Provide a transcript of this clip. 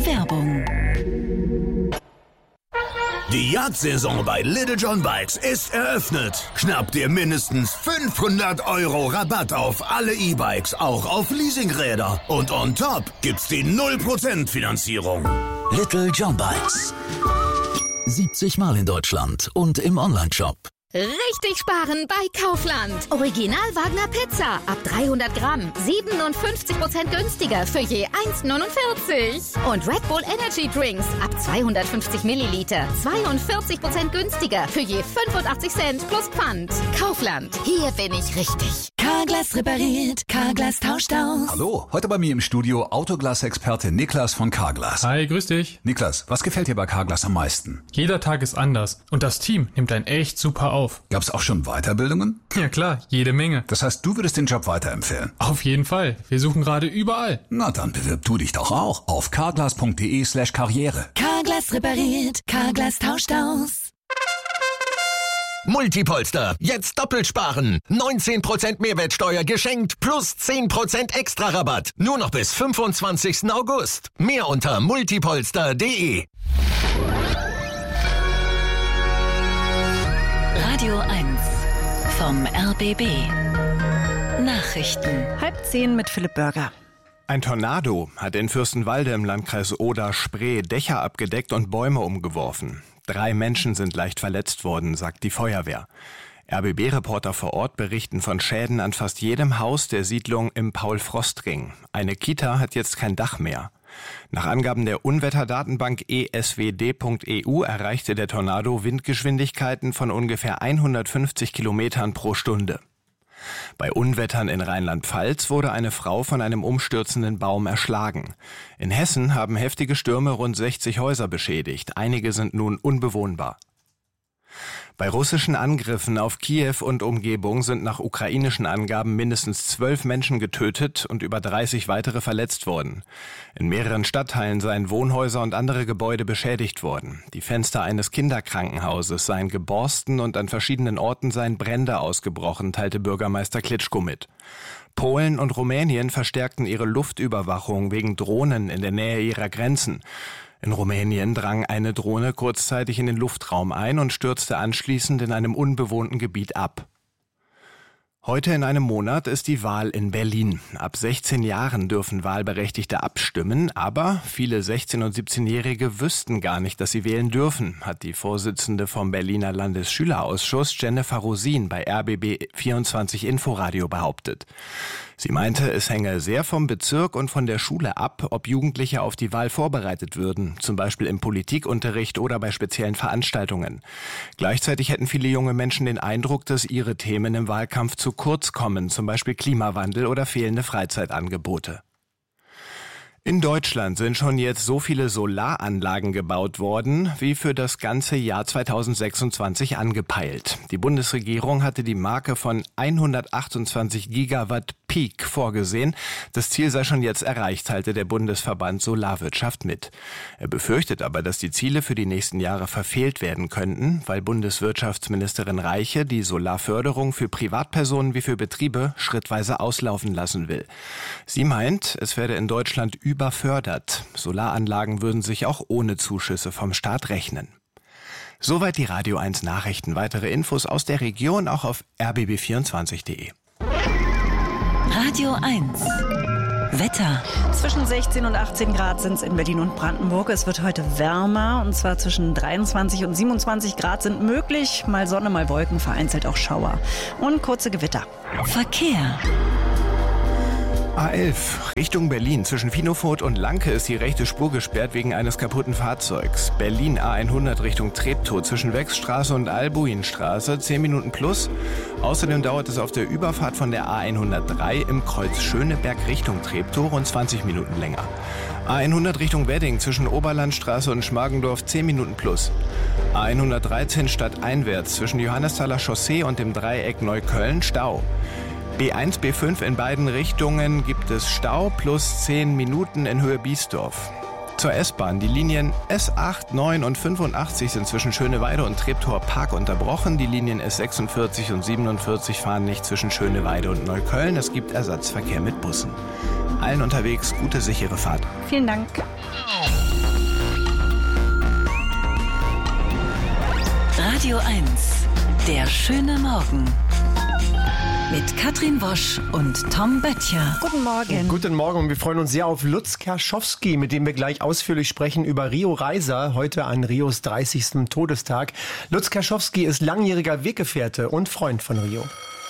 Werbung. Die Jagdsaison bei Little John Bikes ist eröffnet. Schnapp dir mindestens 500 € Rabatt auf alle E-Bikes, auch auf Leasingräder. Und on top gibt's die 0% Finanzierung. Little John Bikes. 70 Mal in Deutschland und im Onlineshop. Richtig sparen bei Kaufland. Original Wagner Pizza ab 300 Gramm. 57% günstiger für je 1,49. Und Red Bull Energy Drinks ab 250 Milliliter. 42% günstiger für je 85 Cent plus Pfand. Kaufland. Hier bin ich richtig. Carglass repariert. Carglass tauscht aus. Hallo, heute bei mir im Studio Autoglas-Experte Niklas von Carglass. Hi, grüß dich. Niklas, was gefällt dir bei Carglass am meisten? Jeder Tag ist anders und das Team nimmt einen echt super auf. Gab's auch schon Weiterbildungen? Ja klar, jede Menge. Das heißt, du würdest den Job weiterempfehlen? Auf jeden Fall. Wir suchen gerade überall. Na dann bewirb du dich doch auch auf carglass.de/karriere. Carglass repariert. Carglass tauscht aus. Multipolster, jetzt doppelt sparen. 19% Mehrwertsteuer geschenkt plus 10% extra Rabatt. Nur noch bis 25. August. Mehr unter multipolster.de. Radio 1 vom RBB. Nachrichten. 9:30 mit Philipp Börger. Ein Tornado hat in Fürstenwalde im Landkreis Oder-Spree Dächer abgedeckt und Bäume umgeworfen. 3 Menschen sind leicht verletzt worden, sagt die Feuerwehr. RBB-Reporter vor Ort berichten von Schäden an fast jedem Haus der Siedlung im Paul-Frost-Ring. Eine Kita hat jetzt kein Dach mehr. Nach Angaben der Unwetterdatenbank eswd.eu erreichte der Tornado Windgeschwindigkeiten von ungefähr 150 Kilometern pro Stunde. Bei Unwettern in Rheinland-Pfalz wurde eine Frau von einem umstürzenden Baum erschlagen. In Hessen haben heftige Stürme rund 60 Häuser beschädigt. Einige sind nun unbewohnbar. Bei russischen Angriffen auf Kiew und Umgebung sind nach ukrainischen Angaben mindestens 12 Menschen getötet und über 30 weitere verletzt worden. In mehreren Stadtteilen seien Wohnhäuser und andere Gebäude beschädigt worden. Die Fenster eines Kinderkrankenhauses seien geborsten und an verschiedenen Orten seien Brände ausgebrochen, teilte Bürgermeister Klitschko mit. Polen und Rumänien verstärkten ihre Luftüberwachung wegen Drohnen in der Nähe ihrer Grenzen. In Rumänien drang eine Drohne kurzzeitig in den Luftraum ein und stürzte anschließend in einem unbewohnten Gebiet ab. Heute in einem Monat ist die Wahl in Berlin. Ab 16 Jahren dürfen Wahlberechtigte abstimmen, aber viele 16- und 17-Jährige wüssten gar nicht, dass sie wählen dürfen, hat die Vorsitzende vom Berliner Landesschülerausschuss Jennifer Rosin bei RBB 24 Inforadio behauptet. Sie meinte, es hänge sehr vom Bezirk und von der Schule ab, ob Jugendliche auf die Wahl vorbereitet würden, zum Beispiel im Politikunterricht oder bei speziellen Veranstaltungen. Gleichzeitig hätten viele junge Menschen den Eindruck, dass ihre Themen im Wahlkampf zu kurz kommen, zum Beispiel Klimawandel oder fehlende Freizeitangebote. In Deutschland sind schon jetzt so viele Solaranlagen gebaut worden, wie für das ganze Jahr 2026 angepeilt. Die Bundesregierung hatte die Marke von 128 Gigawatt Peak vorgesehen. Das Ziel sei schon jetzt erreicht, teilte der Bundesverband Solarwirtschaft mit. Er befürchtet aber, dass die Ziele für die nächsten Jahre verfehlt werden könnten, weil Bundeswirtschaftsministerin Reiche die Solarförderung für Privatpersonen wie für Betriebe schrittweise auslaufen lassen will. Sie meint, es werde in Deutschland überfördert. Solaranlagen würden sich auch ohne Zuschüsse vom Staat rechnen. Soweit die Radio 1 Nachrichten. Weitere Infos aus der Region auch auf rbb24.de. Radio 1. Wetter. Zwischen 16 und 18 Grad sind es in Berlin und Brandenburg. Es wird heute wärmer und zwar zwischen 23 und 27 Grad sind möglich. Mal Sonne, mal Wolken, vereinzelt auch Schauer. Und kurze Gewitter. Verkehr. A11 Richtung Berlin. Zwischen Finofurt und Lanke ist die rechte Spur gesperrt wegen eines kaputten Fahrzeugs. Berlin A100 Richtung Treptow. Zwischen Wechsstraße und Albuinstraße 10 Minuten plus. Außerdem dauert es auf der Überfahrt von der A103 im Kreuz Schöneberg Richtung Treptow rund 20 Minuten länger. A100 Richtung Wedding zwischen Oberlandstraße und Schmargendorf 10 Minuten plus. A113 stadteinwärts zwischen Johannesthaler Chaussee und dem Dreieck Neukölln Stau. B1, B5 in beiden Richtungen gibt es Stau plus 10 Minuten in Höhe Biesdorf. Zur S-Bahn. Die Linien S8, 9 und 85 sind zwischen Schöneweide und Treptower Park unterbrochen. Die Linien S46 und 47 fahren nicht zwischen Schöneweide und Neukölln. Es gibt Ersatzverkehr mit Bussen. Allen unterwegs gute, sichere Fahrt. Vielen Dank. Radio 1, der schöne Morgen. Mit Katrin Wosch und Tom Böttcher. Guten Morgen. Guten Morgen und wir freuen uns sehr auf Lutz Kerschowski, mit dem wir gleich ausführlich sprechen über Rio Reiser, heute an Rios 30. Todestag. Lutz Kerschowski ist langjähriger Weggefährte und Freund von Rio.